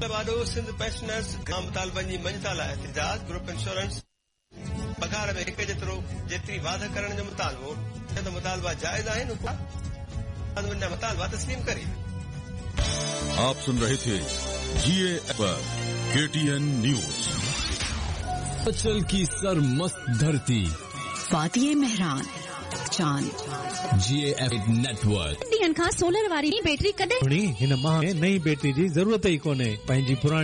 वाडो Sindh pensioners मुतालबनि जी मंजताला एहतजाज group insurance पगार में हिक जेतिरी वाध करण जो मुतालबो त मुतालबा जायज आहिनि मुतालबा तस्लीम करे। आप सुन रहे थे GA पर KTN न्यूज। अचल की सरमस्त धरती, फातिये मेहरान चांद, GAF नेटवर्क ॾींहनि खां सोलर वारी बैटरी कॾहिं हिन माह में नई बैटरी जी ज़रूरत ई कोन्हे। पंहिंजी पुराणी